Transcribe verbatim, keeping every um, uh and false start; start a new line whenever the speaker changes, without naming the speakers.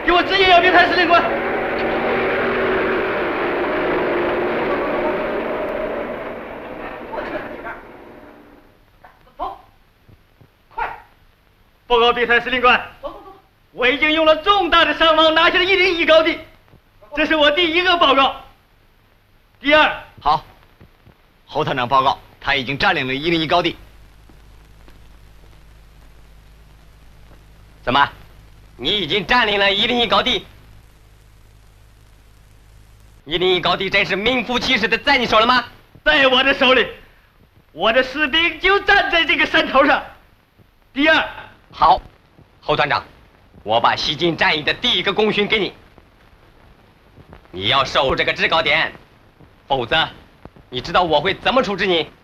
给我直接要兵台司令官。走，快！报告兵台司令官，走走走，我已经用了重大的伤亡拿下了一零一高地，这是我第一个报告。第二，
好，侯团长报告，他已经占领了一零一高地。
怎么？你已经占领了一零一高地？一零一高地真是名副其实的在你手了吗？
在我的手里，我的士兵就站在这个山头上。第二，
好，侯团长，我把西进战役的第一个功勋给你，你要守这个制高点，否则，你知道我会怎么处置你？